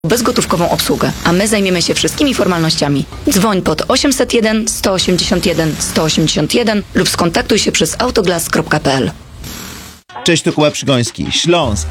bezgotówkową obsługę, a my zajmiemy się wszystkimi formalnościami. Dzwoń pod 801 181 181 lub skontaktuj się przez autoglass.pl. Cześć, to Kuba Przygoński. Śląsk,